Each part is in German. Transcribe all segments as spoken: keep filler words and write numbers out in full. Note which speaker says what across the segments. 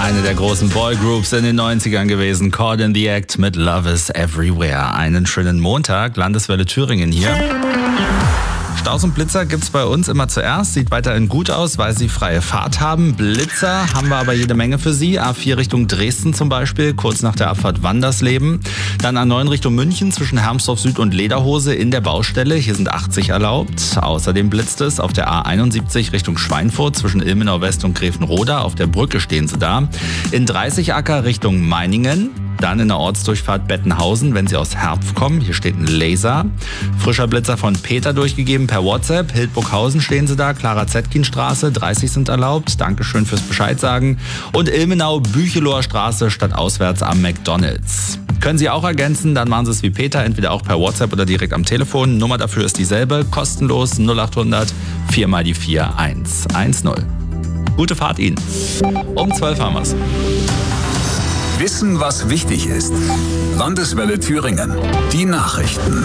Speaker 1: Eine der großen Boygroups in den neunzigern gewesen. Caught in the Act mit Love is Everywhere. Einen schönen Montag, Landeswelle Thüringen hier. Staus und Blitzer gibt's bei uns immer zuerst. Sieht weiterhin gut aus, weil sie freie Fahrt haben. Blitzer haben wir aber jede Menge für Sie. A vier Richtung Dresden zum Beispiel, kurz nach der Abfahrt Wandersleben. Dann A neun Richtung München zwischen Hermsdorf Süd und Lederhose in der Baustelle. Hier sind achtzig erlaubt. Außerdem blitzt es auf der A einundsiebzig Richtung Schweinfurt zwischen Ilmenau West und Gräfenroda. Auf der Brücke stehen sie da. In dreißig Acker Richtung Meiningen. Dann in der Ortsdurchfahrt Bettenhausen, wenn Sie aus Herpf kommen. Hier steht ein Laser. Frischer Blitzer von Peter durchgegeben per WhatsApp. Hildburghausen stehen Sie da. Clara-Zetkin-Straße, dreißig sind erlaubt. Dankeschön fürs Bescheid sagen. Und Ilmenau-Bücheloher Straße statt auswärts am McDonalds. Können Sie auch ergänzen, dann machen Sie es wie Peter, entweder auch per WhatsApp oder direkt am Telefon. Nummer dafür ist dieselbe, kostenlos null acht hundert vier mal die vier eins eins null. Gute Fahrt Ihnen. Um zwölf haben wir's.
Speaker 2: Wissen, was wichtig ist. Landeswelle Thüringen. Die Nachrichten.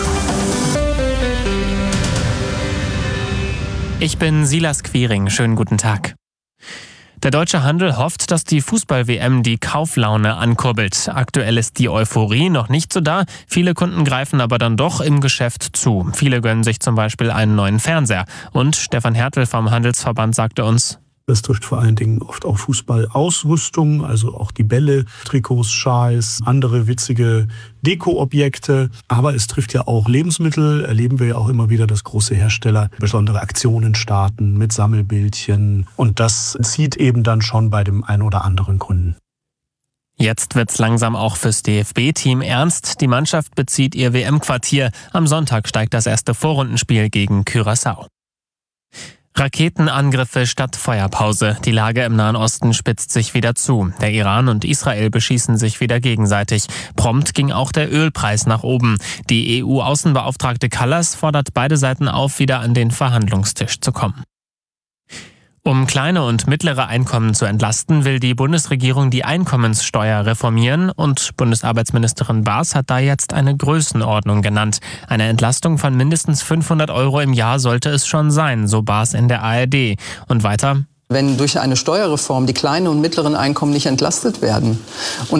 Speaker 3: Ich bin Silas Quiring. Schönen guten Tag. Der deutsche Handel hofft, dass die Fußball-W M die Kauflaune ankurbelt. Aktuell ist die Euphorie noch nicht so da. Viele Kunden greifen aber dann doch im Geschäft zu. Viele gönnen sich zum Beispiel einen neuen Fernseher. Und Stefan Hertel vom Handelsverband sagte uns:
Speaker 4: Das trifft vor allen Dingen oft auf Fußballausrüstung, also auch die Bälle, Trikots, Schals, andere witzige Dekoobjekte. Aber es trifft ja auch Lebensmittel. Erleben wir ja auch immer wieder, dass große Hersteller besondere Aktionen starten mit Sammelbildchen. Und das zieht eben dann schon bei dem einen oder anderen Kunden.
Speaker 3: Jetzt wird's langsam auch fürs D F B-Team ernst. Die Mannschaft bezieht ihr W M-Quartier. Am Sonntag steigt das erste Vorrundenspiel gegen Curaçao. Raketenangriffe statt Feuerpause. Die Lage im Nahen Osten spitzt sich wieder zu. Der Iran und Israel beschießen sich wieder gegenseitig. Prompt ging auch der Ölpreis nach oben. Die E U-Außenbeauftragte Kallas fordert beide Seiten auf, wieder an den Verhandlungstisch zu kommen. Um kleine und mittlere Einkommen zu entlasten, will die Bundesregierung die Einkommenssteuer reformieren und Bundesarbeitsministerin Baas hat da jetzt eine Größenordnung genannt. Eine Entlastung von mindestens fünfhundert Euro im Jahr sollte es schon sein, so Baas in der A R D. Und weiter:
Speaker 5: Wenn durch eine Steuerreform die kleinen und mittleren Einkommen nicht entlastet werden und